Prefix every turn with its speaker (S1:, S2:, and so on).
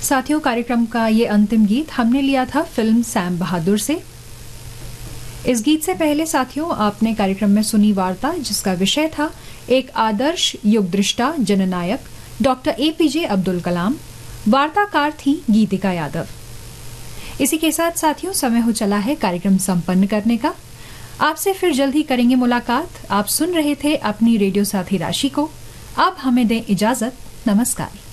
S1: साथियों, कार्यक्रम का ये अंतिम गीत हमने लिया था फिल्म सैम बहादुर से। इस गीत से पहले साथियों आपने कार्यक्रम में सुनी वार्ता जिसका विषय था एक आदर्श युगदृष्टा जननायक डॉक्टर APJ अब्दुल कलाम। वार्ताकार थी गीतिका यादव। इसी के साथ साथियों समय हो चला है कार्यक्रम संपन्न करने का। आपसे फिर जल्द ही करेंगे मुलाकात। आप सुन रहे थे अपनी रेडियो साथी राशि को। अब हमें दें इजाजत। नमस्कार।